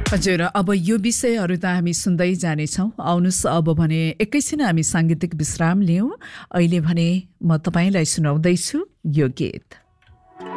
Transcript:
हजुर, अब यो विषयहरू त हामी सुन्दै जानेछौँ। आउनुहोस् अब भने एकैछिन हामी साङ्गीतिक विश्राम लियौँ। अहिले भने म तपाईँलाई सुनाउँदैछु यो गीत।